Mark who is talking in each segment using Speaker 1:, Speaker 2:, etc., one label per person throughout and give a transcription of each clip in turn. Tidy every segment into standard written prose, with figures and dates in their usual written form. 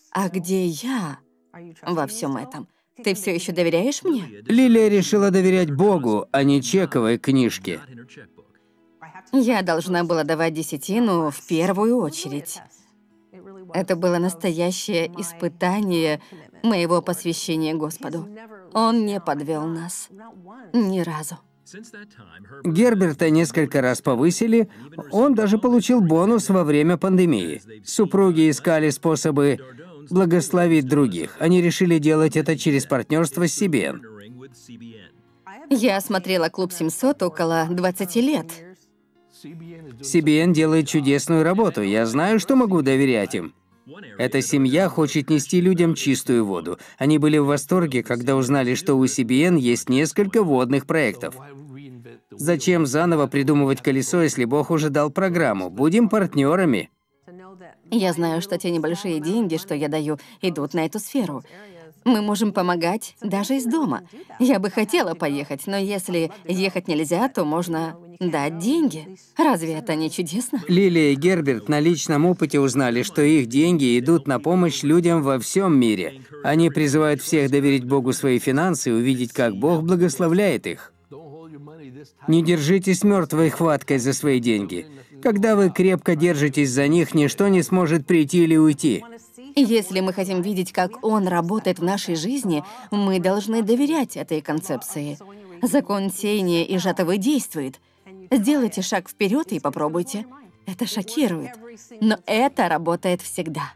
Speaker 1: А где я во всем этом? Ты все еще доверяешь мне?
Speaker 2: Лилия решила доверять Богу, а не чековой книжке.
Speaker 1: Я должна была давать десятину в первую очередь. Это было настоящее испытание моего посвящения Господу. Он не подвел нас. Ни разу.
Speaker 2: Герберта несколько раз повысили, он даже получил бонус во время пандемии. Супруги искали способы благословить других. Они решили делать это через партнерство с CBN.
Speaker 1: Я смотрела «Клуб 700» около 20 лет.
Speaker 2: CBN делает чудесную работу, я знаю, что могу доверять им. Эта семья хочет нести людям чистую воду. Они были в восторге, когда узнали, что у CBN есть несколько водных проектов. Зачем заново придумывать колесо, если Бог уже дал программу? Будем партнерами.
Speaker 1: Я знаю, что те небольшие деньги, что я даю, идут на эту сферу. Мы можем помогать даже из дома. Я бы хотела поехать, но если ехать нельзя, то можно дать деньги. Разве это не чудесно?
Speaker 2: Лилия и Герберт на личном опыте узнали, что их деньги идут на помощь людям во всем мире. Они призывают всех доверить Богу свои финансы и увидеть, как Бог благословляет их. Не держитесь мертвой хваткой за свои деньги. Когда вы крепко держитесь за них, ничто не сможет прийти или уйти.
Speaker 1: Если мы хотим видеть, как он работает в нашей жизни, мы должны доверять этой концепции. Закон сеяния и жатвы действует. Сделайте шаг вперед и попробуйте. Это шокирует. Но это работает всегда.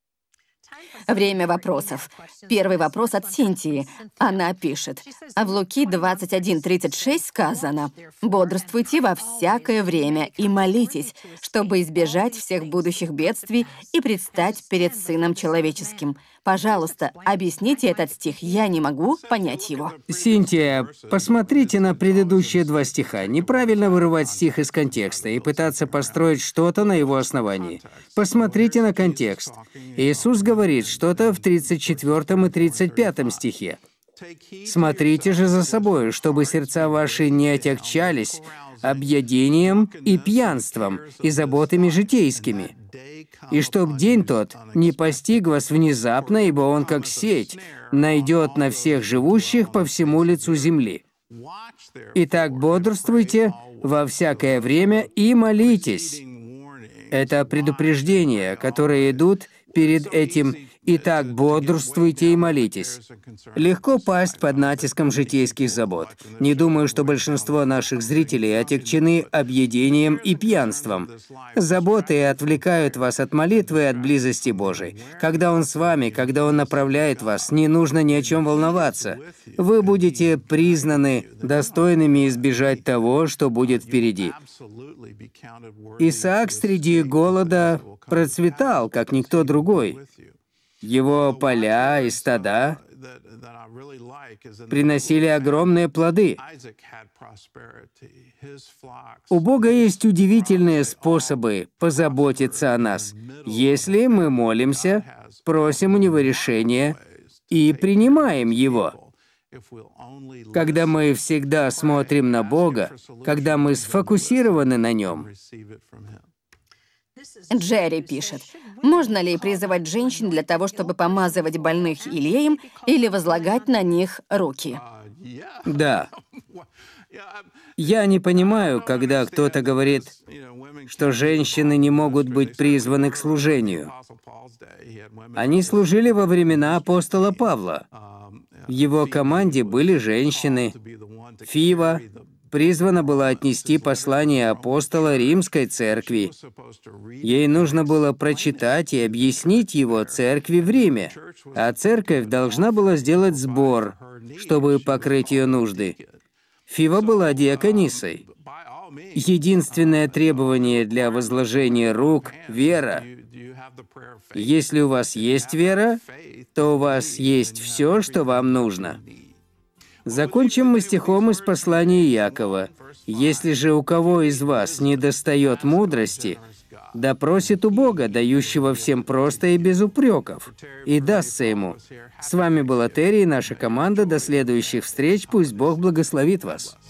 Speaker 1: Время вопросов. Первый вопрос от Синтии. Она пишет. А в Луки 21:36 сказано: «Бодрствуйте во всякое время и молитесь, чтобы избежать всех будущих бедствий и предстать перед Сыном Человеческим». Пожалуйста, объясните этот стих. Я не могу понять его.
Speaker 2: Синтия, посмотрите на предыдущие два стиха. Неправильно вырывать стих из контекста и пытаться построить что-то на его основании. Посмотрите на контекст. Иисус говорит что-то в 34 и 35 стихе. «Смотрите же за собой, чтобы сердца ваши не отягчались объедением и пьянством и заботами житейскими, и чтоб день тот не постиг вас внезапно, ибо он, как сеть, найдет на всех живущих по всему лицу земли. Итак, бодрствуйте во всякое время и молитесь». Это предупреждения, которые идут перед этим. Итак, бодрствуйте и молитесь. Легко пасть под натиском житейских забот. Не думаю, что большинство наших зрителей отягчены объедением и пьянством. Заботы отвлекают вас от молитвы и от близости Божией. Когда Он с вами, когда Он направляет вас, не нужно ни о чем волноваться. Вы будете признаны достойными избежать того, что будет впереди. Исаак среди голода процветал, как никто другой. Его поля и стада приносили огромные плоды. У Бога есть удивительные способы позаботиться о нас, если мы молимся, просим у Него решения и принимаем его. Когда мы всегда смотрим на Бога, когда мы сфокусированы на Нем.
Speaker 1: Джерри пишет. Можно ли призывать женщин для того, чтобы помазывать больных елеем или возлагать на них руки?
Speaker 2: Да. Я не понимаю, когда кто-то говорит, что женщины не могут быть призваны к служению. Они служили во времена апостола Павла. В его команде были женщины. Фива призвана была отнести послание апостола Римской церкви. Ей нужно было прочитать и объяснить его церкви в Риме, а церковь должна была сделать сбор, чтобы покрыть ее нужды. Фива была диаконисой. Единственное требование для возложения рук — вера. Если у вас есть вера, то у вас есть все, что вам нужно. Закончим мы стихом из послания Иакова. «Если же у кого из вас недостает мудрости, да просит у Бога, дающего всем просто и без упреков, и дастся ему». С вами была Терри и наша команда. До следующих встреч. Пусть Бог благословит вас.